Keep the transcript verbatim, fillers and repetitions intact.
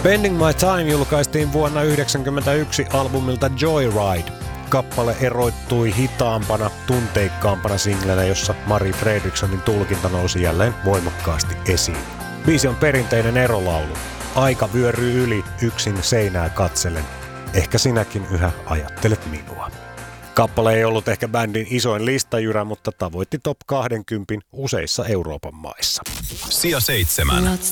Spending My Time julkaistiin vuonna yhdeksänkymmentäyksi albumilta Joyride. Kappale eroittui hitaampana, tunteikkaampana singlenä, jossa Mari Fredrikssonin tulkinta nousi jälleen voimakkaasti esiin. Biisi on perinteinen erolaulu. Aika vyöryy yli, yksin seinää katselen. Ehkä sinäkin yhä ajattelet minua. Kappale ei ollut ehkä bändin isoin listajyrä, mutta tavoitti top kaksikymmentä useissa Euroopan maissa. Sija seitsemän.